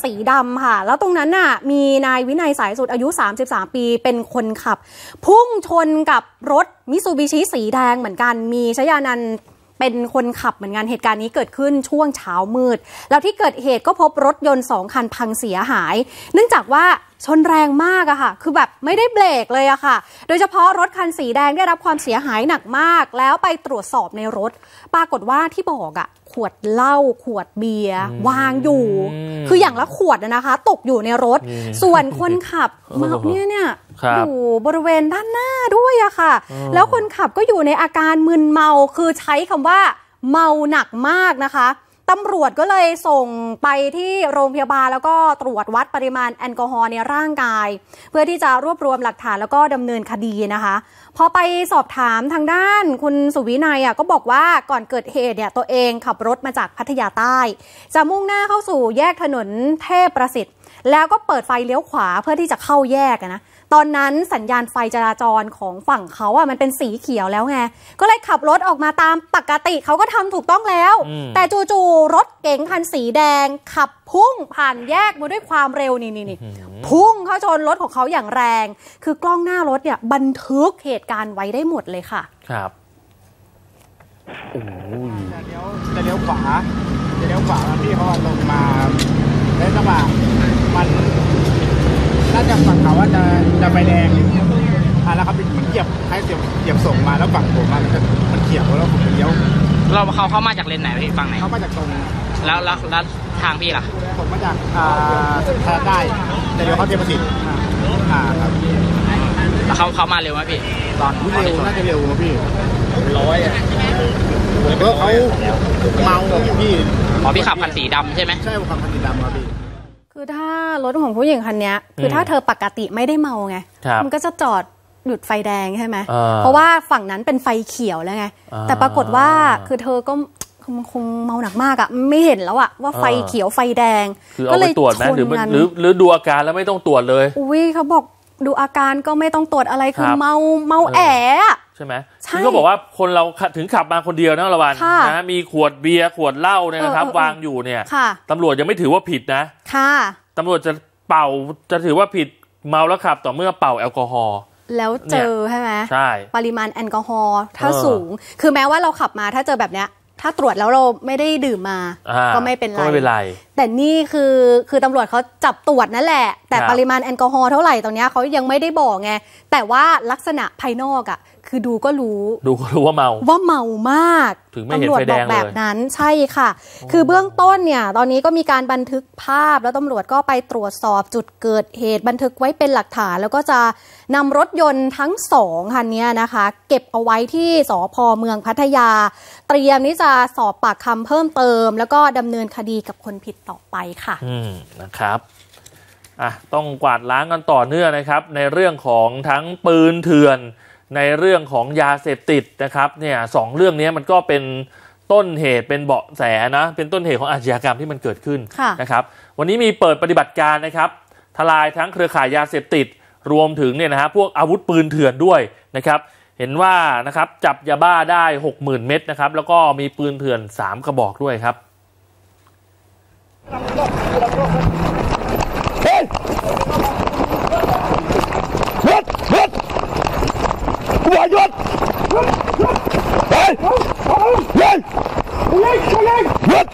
สีดำค่ะแล้วตรงนั้นน่ะมีนายวินัยสายสุดอายุ33ปีเป็นคนขับพุ่งชนกับรถมิตซูบิชิสีแดงเหมือนกันมีชยานันท์เป็นคนขับเหมือนกันเหตุการณ์นี้เกิดขึ้นช่วงเช้ามืดแล้วที่เกิดเหตุก็พบรถยนต์2คันพังเสียหายเนื่องจากว่าชนแรงมากอะค่ะคือแบบไม่ได้เบรกเลยอะค่ะโดยเฉพาะรถคันสีแดงได้รับความเสียหายหนักมากแล้วไปตรวจสอบในรถปรากฏว่าที่บอกอะขวดเหล้าขวดเบียร์วางอยู่คืออย่างละขวดนะคะตกอยู่ในรถส่วนคนขับเนี่ยอยู่บริเวณด้านหน้าด้วยอะค่ะแล้วคนขับก็อยู่ในอาการมึนเมาคือใช้คำว่าเมาหนักมากนะคะตำรวจก็เลยส่งไปที่โรงพยาบาลแล้วก็ตรวจวัดปริมาณแอลกอฮอล์ในร่างกายเพื่อที่จะรวบรวมหลักฐานแล้วก็ดำเนินคดีนะคะพอไปสอบถามทางด้านคุณสุวินัยก็บอกว่าก่อนเกิดเหตุเนี่ยตัวเองขับรถมาจากพัทยาใต้จะมุ่งหน้าเข้าสู่แยกถนนเทพประสิทธิ์แล้วก็เปิดไฟเลี้ยวขวาเพื่อที่จะเข้าแยกนะตอนนั้นสัญญาณไฟจราจรของฝั่งเขามันเป็นสีเขียวแล้วไงก็เลยขับรถออกมาตามปกติเขาก็ทำถูกต้องแล้วแต่จู่ๆรถเก๋งคันสีแดงขับพุ่งผ่านแยกมาด้วยความเร็วนี่พุ่งเข้าชนรถของเขาอย่างแรงคือกล้องหน้ารถเนี่ยบันทึกเหตุการณ์ไว้ได้หมดเลยค่ะครับโอ้ยจะเลี้ยวขวาพี่เขาลงมาแล้วจังหวะมันน่าจะฝั่งเขาว่าจะไปแดงแล้วครับมันเหยียบส่งมาแล้วฝั่งผมมันเขียวแล้วผมเลี้ยวเขามาจากเลนไหนพี่ฝั่งไหนเขามาจากตรงแล้วทางพี่ล่ะผมมาจากแทนได้แต่เดี๋ยวเขาเทพประสิทธิ์ครับแล้วเขามาเร็วไหมพี่ตอนเร็วน่าจะเร็วนะพี่เพราะเขาเมาพี่พี่ขับคันสีดำใช่ไหมใช่ผมขับคันสีดำครับพี่คือถ้ารถของผู้หญิงคันนี้คือถ้าเธอปกติไม่ได้เมาไงมันก็จะจอดหยุดไฟแดงใช่ไหมเพราะว่าฝั่งนั้นเป็นไฟเขียวแล้วไงแต่ปรากฏว่าคือเธอก็คงเมาหนักมากไม่เห็นแล้วว่าไฟเขียวไฟแดงก็เลยตรวจไหมหรือดูอาการแล้วไม่ต้องตรวจเลยอุ้ยเขาบอกดูอาการก็ไม่ต้องตรวจอะไรคือเมาแอ๋ใช่ไหมคือก็บอกว่าคนเราถึงขับมาคนเดียวนะละวันนะมีขวดเบียร์ขวดเหล้าเนี่ยนะครับวางอยู่เนี่ยตำรวจยังไม่ถือว่าผิดนะตำรวจจะถือว่าผิดเมาแล้วขับต่อเมื่อเป่าแอลกอฮอล์แล้วเจอใช่ไหมใช่ปริมาณแอลกอฮอล์ถ้าสูงคือแม้ว่าเราขับมาถ้าเจอแบบเนี้ยถ้าตรวจแล้วเราไม่ได้ดื่มมาก็ไม่เป็นไรแต่นี่คือตำรวจเขาจับตรวจนั่นแหละแต่ปริมาณแอลกอฮอล์เท่าไหร่ตรงนี้เขายังไม่ได้บอกไงแต่ว่าลักษณะภายนอกคือดูก็รู้ว่าเมามากถึงไม่เห็นไฟแดงเลยแบบนั้นใช่ค่ะคือเบื้องต้นเนี่ยตอนนี้ก็มีการบันทึกภาพแล้วตำรวจก็ไปตรวจสอบจุดเกิดเหตุบันทึกไว้เป็นหลักฐานแล้วก็จะนำรถยนต์ทั้ง2คันนี้นะคะเก็บเอาไว้ที่สภ.เมืองพัทยาเตรียมที่จะสอบปากคำเพิ่มเติมแล้วก็ดำเนินคดีกับคนผิดต่อไปค่ะนะครับต้องกวาดล้างกันต่อเนื่องนะครับในเรื่องของทั้งปืนเถื่อนในเรื่องของยาเสพติดนะครับเนี่ย2เรื่องนี้มันก็เป็นต้นเหตุเป็นเบาะแสนะเป็นต้นเหตุของอาชญากรรมที่มันเกิดขึ้นนะครับวันนี้มีเปิดปฏิบัติการนะครับทลายทั้งเครือข่ายยาเสพติดรวมถึงเนี่ยนะฮะพวกอาวุธปืนเถื่อนด้วยนะครับเห็นว่านะครับจับยาบ้าได้ 60,000 เม็ดนะครับแล้วก็มีปืนเถื่อน3กระบอกด้วยครับหยุดเฮ้ยเฮ้ยหยุด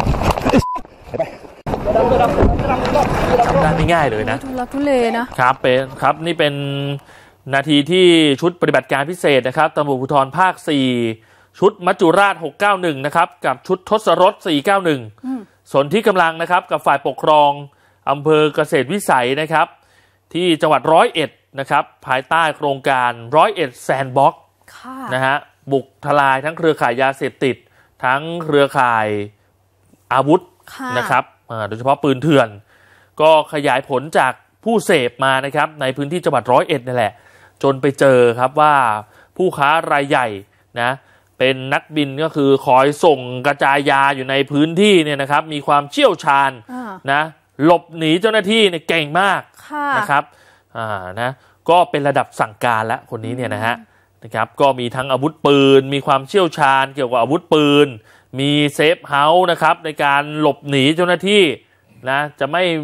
ทำได้ไม่ง่ายเลยนะทุเลนะครับนี่เป็นนาทีที่ชุดปฏิบัติการพิเศษนะครับตำรวจภูธรภาค4ชุดมัจจุราช691นะครับกับชุดทศรถ491ส่วนที่กำลังนะครับกับฝ่ายปกครองอำเภอเกษตรวิสัยนะครับที่จังหวัด101นะครับภายใต้โครงการ101แซนด์บ็อกซ์นะฮะบุกทลายทั้งเครือข่ายยาเสพติดทั้งเครือข่ายอาวุธนะครับโดยเฉพาะปืนเถื่อนก็ขยายผลจากผู้เสพมานะครับในพื้นที่จังหวัด101นั่นแหละจนไปเจอครับว่าผู้ค้ารายใหญ่นะเป็นนักบินก็คือคอยส่งกระจายยาอยู่ในพื้นที่เนี่ยนะครับมีความเชี่ยวชาญนะหลบหนีเจ้าหน้าที่เนี่ยเก่งมากนะครับนะก็เป็นระดับสั่งการแล้วคนนี้เนี่ยนะครับก็มีทั้งอาวุธปืนมีความเชี่ยวชาญเกี่ยวกับอาวุธปืนมีเซฟเฮาส์นะครับในการหลบหนีเจ้าหน้าที่นะจะไม่